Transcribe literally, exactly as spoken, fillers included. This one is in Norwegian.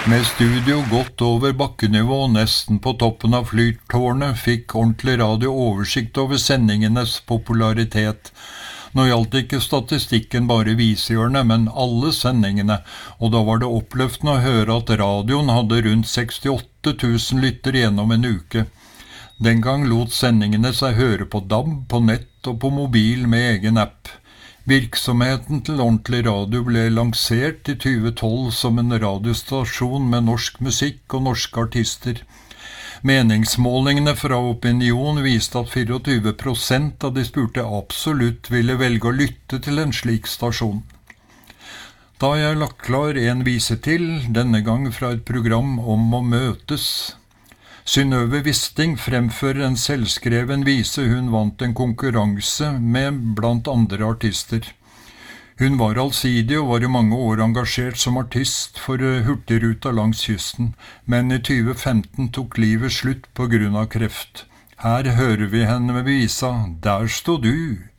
Med studio godt over bakkenivå, nesten på toppen av flytårnet, fikk ordentlig radio oversikt over sendingenes popularitet. Nå gjaldt ikke statistikken bare visehjørnet, men alle sendingene, og da var det oppløftende å høre at radioen hadde rundt sekstiåtte tusen lytter gjennom en uke. Den gang lot sendingene seg høre på D A B, på nett og på mobil med egen app. Virksomheten til ordentlig radio ble lansert i tjue tolv som en radiostasjon med norsk musikk og norske artister. Meningsmålingene fra Opinion viste at tjuefire prosent av de spurte absolutt ville velge å lytte til en slik stasjon. Da har jeg lagt klar en vise til, denne gang fra et program om å møtes. Synnøve Wisting fremfører en selvskreven vise hun vant en konkurranse med blant andre artister. Hun var allsidig og var i mange år engasjert som artist for Hurtigruta langs kysten, men i tjue femten tok livet slutt på grunn av kreft. Her hører vi henne med visa «Der stod du».